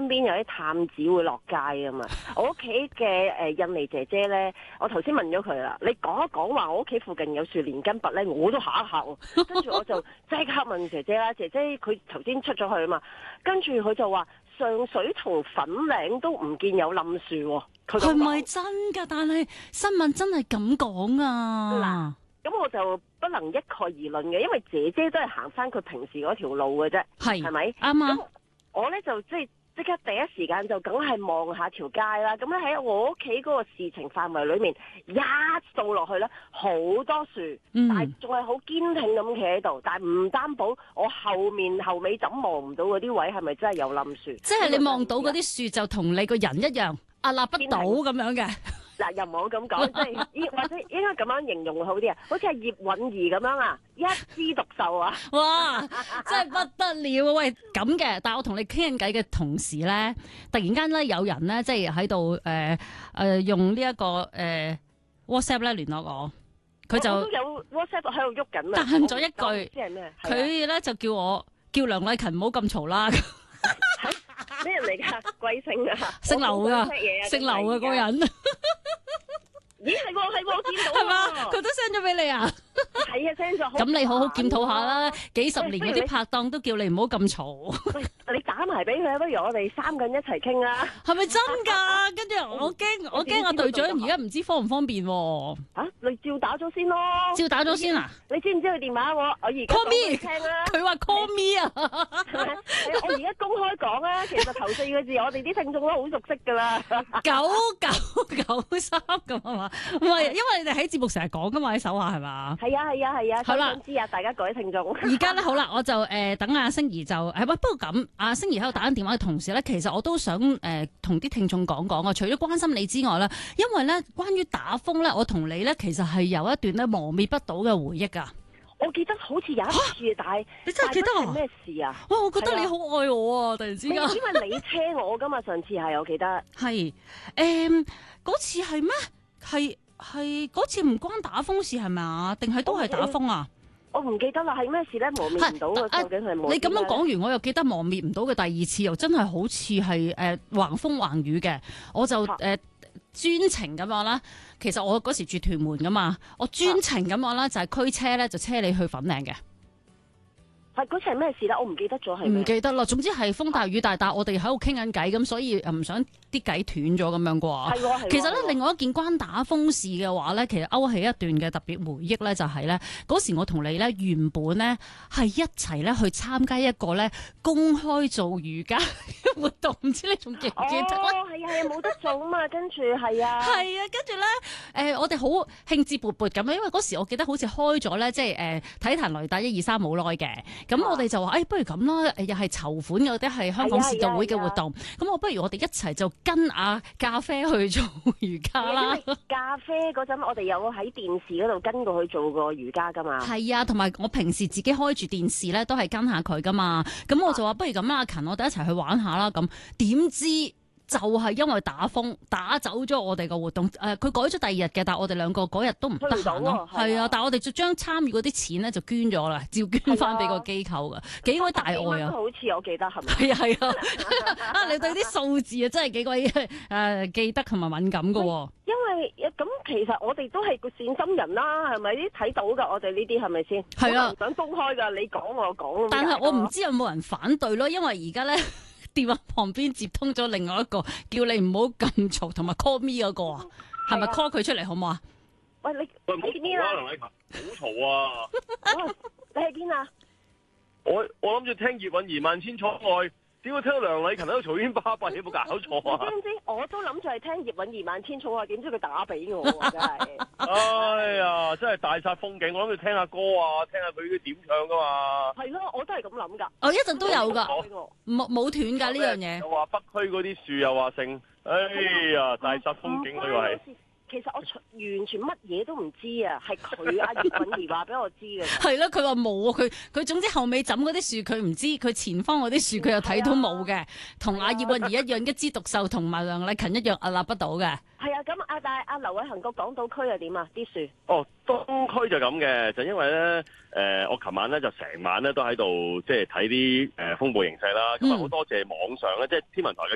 邊有啲探子會落街啊嘛。我屋企嘅印尼姐姐咧，我頭先問咗佢啦，你講一講話我屋企附近有樹連根拔咧，我都嚇一嚇喎。跟住我就即刻問姐姐啦，姐姐佢頭先出咗去啊嘛，跟住佢就話上水同粉嶺都唔見有冧樹喎。 係咪真㗎？但係新聞真係咁講啊！ 咁我就不能一概而論嘅，因為姐姐都係行翻佢平時嗰條路嘅啫，係咪？ 啱啊！ 咁我咧就即刻第一時間就梗係望下條街啦。咁咧喺我屋企嗰個視情範圍裏面，一掃落去咧好多樹，但係仲係好堅挺咁企喺度，但係唔擔保我後尾枕望唔到嗰啲位係咪真係有冧樹？ 即係你望到嗰啲樹就同你個人一樣屹立不倒咁樣嘅。 嗱，又唔好咁講，即係或者應該咁樣形容會好啲啊，好似係葉韻儀咁樣啊，一枝獨秀啊！ 哇，真係不得了啊！喂，咁嘅，但係我同你傾緊偈嘅同時咧，突然間咧有人咧即係喺度用呢一個WhatsApp 咧聯絡我，佢就我都有 WhatsApp 喺度喐緊啊， 彈咗一句， 即係咩？ 佢咧就叫梁麗勤唔好咁嘈啦。 咩人嚟㗎？貴姓啊？ 姓劉㗎，姓劉啊嗰個人。 咦，係喎，我見到係嘛？佢都 send 咗俾你啊？ 係啊，send 咗。 咁你好好檢討下啦，幾十年嗰啲拍檔都叫你唔好咁嘈。 喂，你打埋俾佢，不如我哋3個人一齊傾啊？ 係咪真㗎？跟住我驚阿隊長而家唔知方唔方便喎。 你照打咗先咯。照打咗先啊？ 你知唔知佢電話？我而家 call me 聽啊。 佢話 call me 啊。 我而家公開講啊，其實頭4個字我哋啲聽眾都好熟悉㗎啦。 9993咁啊嘛？唔係，因為你哋喺節目成日講㗎嘛，喺手下係嘛？ 係啊， 好啦， 想知啊，大家各位聽眾。 而家咧好啦，我就等阿星兒就不過咁，阿星兒喺度打緊電話嘅同時咧，其實我都想同啲聽眾講講啊。除咗關心你之外咧，因為咧關於打風咧，我同你咧其實係有一段咧磨滅不倒嘅回憶㗎。 我記得好似有一次，但係你真係記得係咩事啊？ 哇！我覺得你好愛我啊！突然之間， 因為你車我㗎嘛，上次係我記得係嗰次係咩？係嗰次唔關打風事係咪啊？定係都係打風啊？ 我唔記得啦，係咩事咧？磨滅唔到嘅，究竟係磨滅？ 你咁樣講完，我又記得磨滅唔到嘅第二次，又真係好似係橫風橫雨嘅，我就專程咁樣啦。其實我嗰時住屯門噶嘛，我專程咁樣啦，就係驅車咧，就車你去粉嶺嘅。 係嗰次係咩事咧？我唔記得咗係。唔記得啦，總之係風大雨大，但係我哋喺度傾緊偈，咁所以唔想啲偈斷咗咁樣啩。係喎。其實咧，另外一件關打風事嘅話咧，其實勾起一段嘅特別回憶咧，就係咧嗰時我同你咧原本咧係一齊咧去參加一個咧公開做瑜伽活動，唔知你仲記唔記得？ 係啊，冇得做啊嘛，跟住係啊。係啊，跟住咧我哋好興致勃勃咁樣，因為嗰時我記得好似開咗咧，即係體壇雷達1、2、3冇耐嘅。咁我哋就話，不如咁啦，又係籌款嘅，或者係香港善導會嘅活動。咁不如我哋一齊就跟阿咖啡去做瑜伽啦。 咖啡嗰陣，我哋有喺電視嗰度跟過去做過瑜伽噶嘛。 係啊，同埋我平時自己開住電視咧，都係跟下佢噶嘛。咁我就話，不如咁啦，阿勤，我哋一齊去玩下啦。咁點知？就係因為打風打走咗我哋個活動，佢改咗第2日嘅，但係我哋兩個嗰日都唔得閒咯。係啊，但係我哋就將參與嗰啲錢咧就捐咗啦，照捐翻俾個機構噶，幾鬼大愛啊！ 好似我記得係咪？ 係啊，你對啲數字啊真係幾鬼記得同埋敏感噶。 因為咁其實我哋都係個善心人啦，係咪？睇到噶，我哋呢啲係咪先？係啊，唔想公開噶，你講我講。 但係我唔知有冇人反對咯，因為而家咧。電話旁邊接通咗另外一個叫你唔好咁嘈同埋 call me 嗰個啊，係咪 call 佢出嚟好唔好啊？ 喂，你唔好嘈啦，梁麗勤，好嘈啊！ 你喺邊啊？ 我諗住聽葉韻儀萬千寵愛，點解聽到梁麗勤喺度嘈喧巴閉？有冇搞錯啊？ 你知唔知？我都諗住係聽葉韻儀萬千寵愛，點知佢打俾我啊！真係， 哎呀，真係大煞風景！我諗住聽下歌啊，聽下佢啲點唱噶嘛。 係咯，我都係咁諗噶。 我一陣都有噶，冇斷噶呢樣嘢。 又話北區嗰啲樹又話剩，哎呀，大煞風景佢話係。 其實我完全乜嘢都唔知啊，係佢阿葉韻儀話俾我知嘅。 係咯，佢話冇啊，佢總之後尾枕嗰啲樹佢唔知，佢前方嗰啲樹佢又睇到冇嘅，同阿葉韻儀一樣一枝獨秀，同埋梁麗勤一樣屹立不倒嘅。係啊，咁但係阿劉偉恒個港島區又點啊？啲樹？ 哦，東區就咁嘅，就因為咧，我琴晚咧就成晚咧都喺度即係睇啲風暴形勢啦。咁啊好多謝網上咧，即係天文台嘅